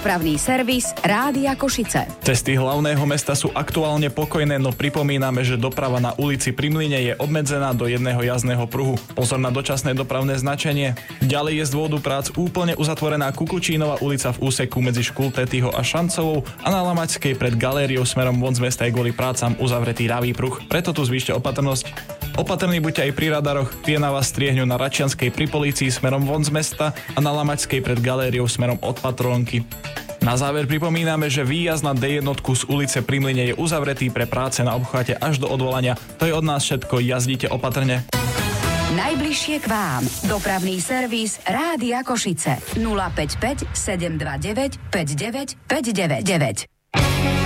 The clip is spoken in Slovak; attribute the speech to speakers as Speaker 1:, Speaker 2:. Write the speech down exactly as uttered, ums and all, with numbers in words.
Speaker 1: Dopravný servis Rádia Košice.
Speaker 2: Cesty hlavného mesta sú aktuálne pokojné, no pripomíname, že doprava na ulici Pri Mlyne je obmedzená do jedného jazdného pruhu. Pozor na dočasné dopravné značenie. Ďalej je z dôvodu prác úplne uzatvorená Kukučínova ulica v úseku medzi Škultetýho a Šancovou a na Lamačskej pred galériou smerom von z mesta je kvôli prácam uzavretý ľavý pruh. Preto tu zvýšte opatrnosť. Opatrní buďte aj pri radaroch, tie na vás striehňu na Račianskej pri polícii smerom von z mesta a na Lamačskej pred galériou smerom od Patrónky. Na záver pripomíname, že výjazd na dé jedna z ulice Pri Mlyne je uzavretý pre práce na obchvate až do odvolania. To je od nás všetko, jazdite opatrne.
Speaker 1: Najbližšie k vám. Dopravný servis Rádia Košice. nula päť päť sedem dva deväť päť deväť päť deväť deväť.